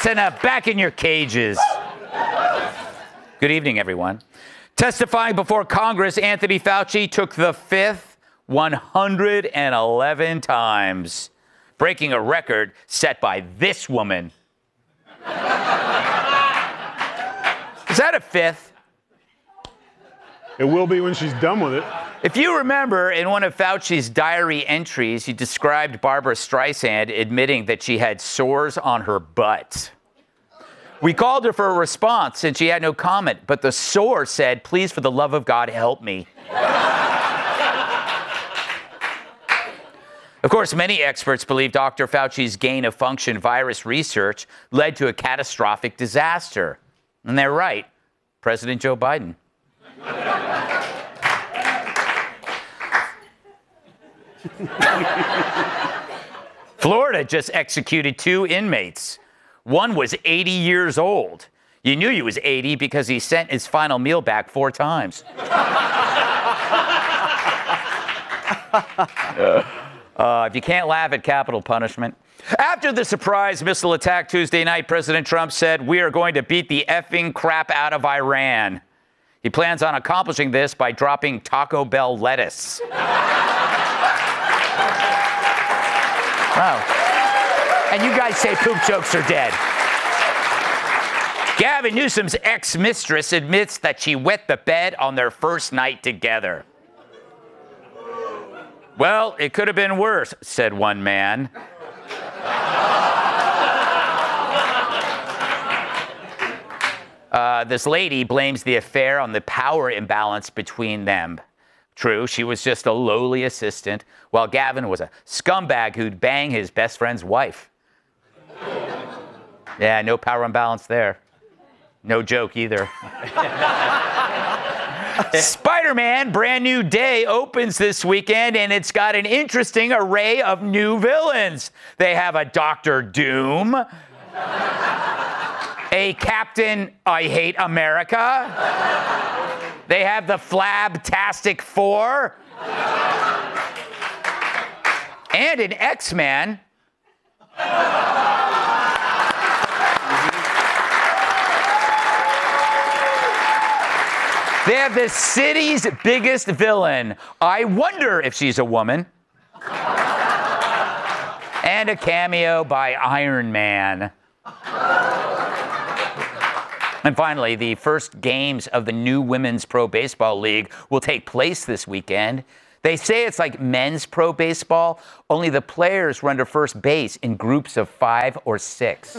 Listen up, back in your cages. Good evening, everyone. Testifying before Congress, Anthony Fauci took the fifth 111 times, breaking a record set by this woman. Is that a fifth? It will be when she's done with it. If you remember, in one of Fauci's diary entries, he described Barbara Streisand admitting that she had sores on her butt. We called her for a response, and she had no comment, but the sore said, "Please, for the love of God, help me." Of course, many experts believe Dr. Fauci's gain-of-function virus research led to a catastrophic disaster. And they're right. President Joe Biden. Florida just executed 2 inmates. One was 80 years old. You knew he was 80 because he sent his final meal back 4 times. If you can't laugh at capital punishment. After the surprise missile attack Tuesday night, President Trump said, "We are going to beat the effing crap out of Iran." He plans on accomplishing this by dropping Taco Bell lettuce. Wow. And you guys say poop jokes are dead. Gavin Newsom's ex-mistress admits that she wet the bed on their first night together. "Well, it could have been worse," said one man. This lady blames the affair on the power imbalance between them. True, she was just a lowly assistant, while Gavin was a scumbag who'd bang his best friend's wife. Yeah, no power imbalance there. No joke either. Spider-Man Brand New Day opens this weekend, and it's got an interesting array of new villains. They have a Dr. Doom, a Captain I Hate America. They have the Flabtastic Four, and an X-Man. They have the city's biggest villain. I wonder if she's a woman. And a cameo by Iron Man. And finally, the first games of the new Women's Pro Baseball League will take place this weekend. They say it's like men's pro baseball, only the players run to first base in groups of 5 or 6.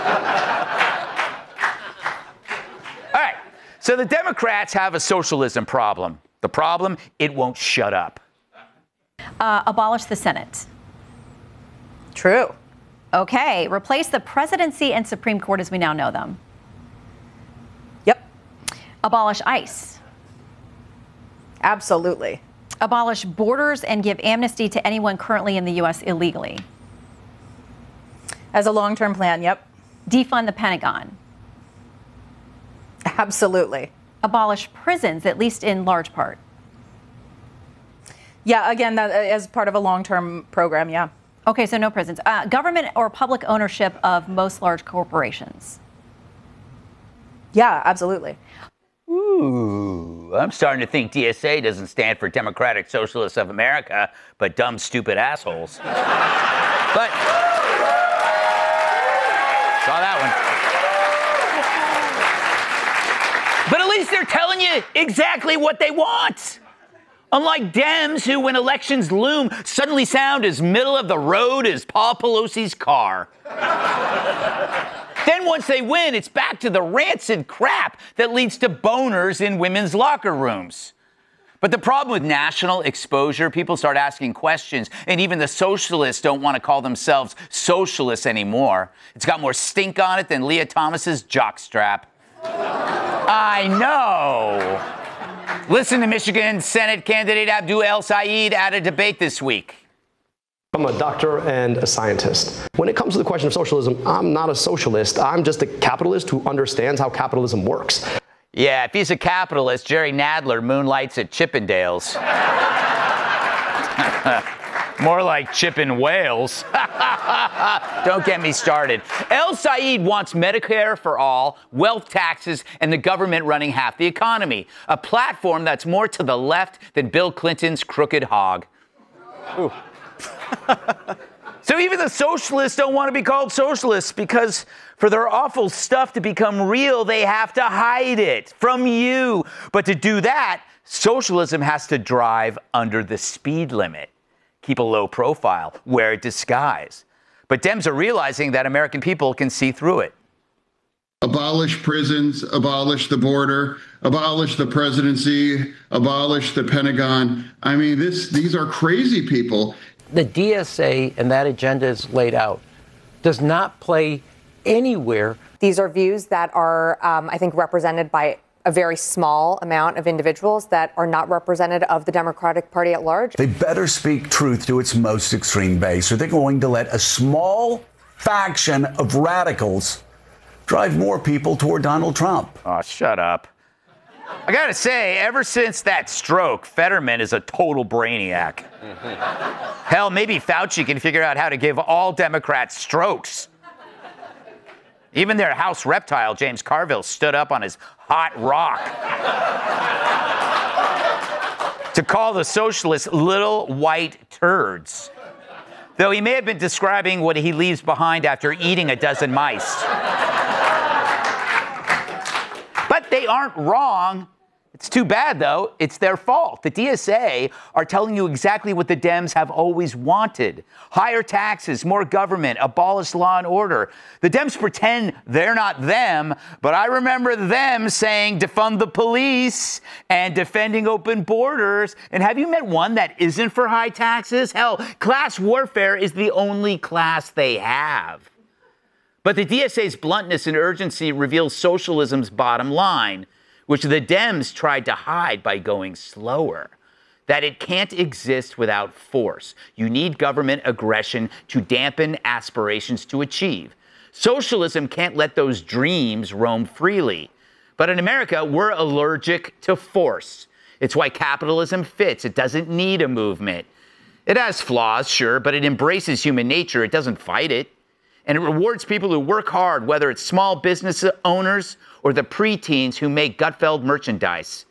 So the Democrats have a socialism problem. The problem, it won't shut up. Abolish the Senate. True. Okay. Replace the presidency and Supreme Court as we now know them. Yep. Abolish ICE. Absolutely. Abolish borders and give amnesty to anyone currently in the U.S. illegally. As a long-term plan, yep. Defund the Pentagon. Absolutely. Abolish prisons, at least in large part. Yeah, again, that, as part of a long-term program, yeah. Okay, so no prisons. Government or public ownership of most large corporations. Yeah, absolutely. Ooh, I'm starting to think DSA doesn't stand for Democratic Socialists of America, but dumb, stupid assholes. But saw that one. But at least they're telling you exactly what they want. Unlike Dems, who, when elections loom, suddenly sound as middle of the road as Paul Pelosi's car. Then once they win, it's back to the rancid crap that leads to boners in women's locker rooms. But the problem with national exposure, people start asking questions, and even the socialists don't want to call themselves socialists anymore. It's got more stink on it than Leah Thomas's jockstrap. I know. Listen to Michigan Senate candidate Abdul El-Sayed at a debate this week. I'm a doctor and a scientist. When it comes to the question of socialism, I'm not a socialist. I'm just a capitalist who understands how capitalism works. Yeah, if he's a capitalist, Jerry Nadler moonlights at Chippendales. More like chipping whales. Don't get me started. El Said wants Medicare for all, wealth taxes, and the government running half the economy. A platform that's more to the left than Bill Clinton's crooked hog. Ooh. So even the socialists don't want to be called socialists because for their awful stuff to become real, they have to hide it from you. But to do that, socialism has to drive under the speed limit. Keep a low profile, wear a disguise. But Dems are realizing that American people can see through it. Abolish prisons, abolish the border, abolish the presidency, abolish the Pentagon. I mean, these are crazy people. The DSA and that agenda is laid out does not play anywhere. These are views that are, I think, represented by a very small amount of individuals that are not representative of the Democratic Party at large. They better speak truth to its most extreme base, or they're going to let a small faction of radicals drive more people toward Donald Trump. Oh, shut up. I gotta say, ever since that stroke, Fetterman is a total brainiac. Hell, maybe Fauci can figure out how to give all Democrats strokes. Even their House reptile, James Carville, stood up on his hot rock to call the socialists little white turds. Though he may have been describing what he leaves behind after eating a dozen mice. But they aren't wrong. It's too bad, though. It's their fault. The DSA are telling you exactly what the Dems have always wanted. Higher taxes, more government, abolish law and order. The Dems pretend they're not them, but I remember them saying defund the police and defending open borders. And have you met one that isn't for high taxes? Hell, class warfare is the only class they have. But the DSA's bluntness and urgency reveals socialism's bottom line, which the Dems tried to hide by going slower, that it can't exist without force. You need government aggression to dampen aspirations to achieve. Socialism can't let those dreams roam freely. But in America, we're allergic to force. It's why capitalism fits. It doesn't need a movement. It has flaws, sure, but it embraces human nature. It doesn't fight it. And it rewards people who work hard, whether it's small business owners or the preteens who make Gutfeld merchandise.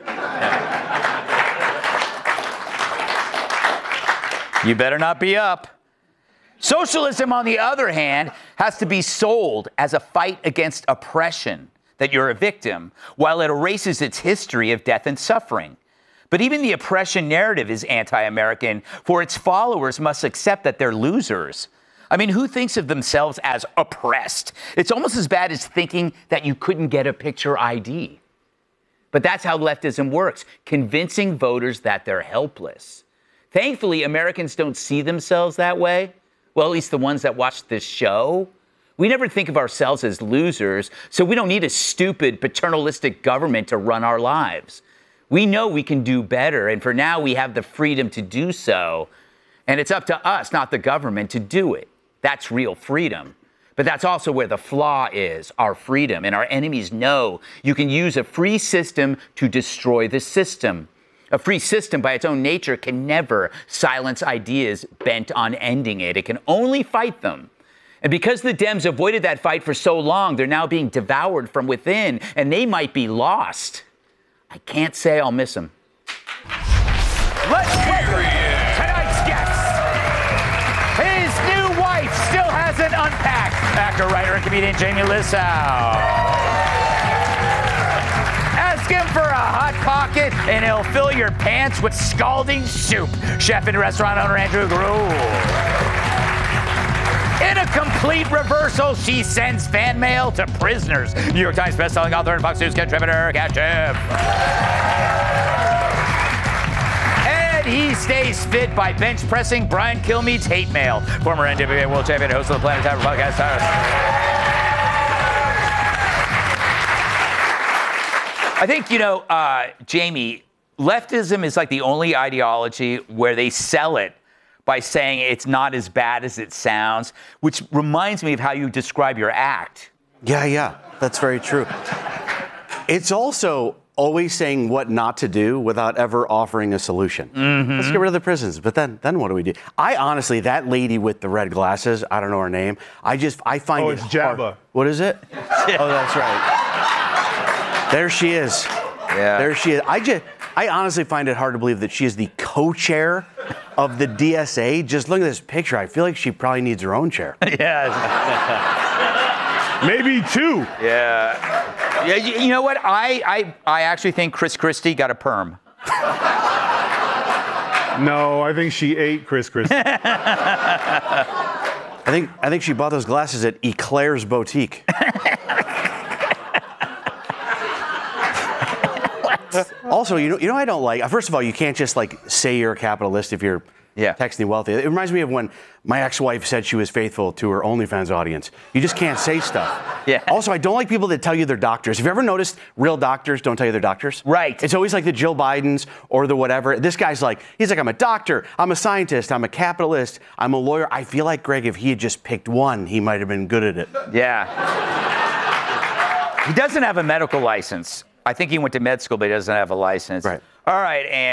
You better not be up. Socialism, on the other hand, has to be sold as a fight against oppression, that you're a victim, while it erases its history of death and suffering. But even the oppression narrative is anti-American, for its followers must accept that they're losers. I mean, who thinks of themselves as oppressed? It's almost as bad as thinking that you couldn't get a picture ID. But that's how leftism works, convincing voters that they're helpless. Thankfully, Americans don't see themselves that way. Well, at least the ones that watch this show. We never think of ourselves as losers, so we don't need a stupid, paternalistic government to run our lives. We know we can do better, and for now, we have the freedom to do so. And it's up to us, not the government, to do it. That's real freedom. But that's also where the flaw is, our freedom. And our enemies know you can use a free system to destroy the system. A free system, by its own nature, can never silence ideas bent on ending it. It can only fight them. And because the Dems avoided that fight for so long, they're now being devoured from within, and they might be lost. I can't say I'll miss them. Let's welcome tonight's guest. His new wife still hasn't unpacked. Actor, writer, and comedian Jamie Lissow. Ask him for a hot pocket, and he'll fill your pants with scalding soup. Chef and restaurant owner Andrew Gruel. In a complete reversal, she sends fan mail to prisoners. New York Times bestselling author and Fox News contributor, Kat Schiff. And he stays fit by bench pressing Brian Kilmeade's hate mail. Former NWA World Champion, host of the Planet Time podcast. I think, Jamie, leftism is like the only ideology where they sell it by saying it's not as bad as it sounds, which reminds me of how you describe your act. Yeah, that's very true. It's also always saying what not to do without ever offering a solution. Let's get rid of the prisons. But then what do we do? I honestly, that lady with the red glasses, I don't know her name. I find it it's hard. Jabba. What is it? Oh, that's right. There she is. Yeah. There she is. I honestly find it hard to believe that she is the co-chair of the DSA. Just look at this picture. I feel like she probably needs her own chair. Yeah. Maybe 2. Yeah. Yeah. You know what? I actually think Chris Christie got a perm. No, I think she ate Chris Christie. I think she bought those glasses at Eclair's Boutique. Also, you know I don't like. First of all, you can't just like say you're a capitalist if you're texting wealthy. It reminds me of when my ex-wife said she was faithful to her OnlyFans audience. You just can't say stuff. Yeah. Also, I don't like people that tell you they're doctors. Have you ever noticed real doctors don't tell you they're doctors? Right. It's always like the Jill Bidens or the whatever. This guy's like, I'm a doctor, I'm a scientist, I'm a capitalist, I'm a lawyer. I feel like, Greg, if he had just picked one, he might have been good at it. Yeah. He doesn't have a medical license. I think he went to med school, but he doesn't have a license. Right. All right, and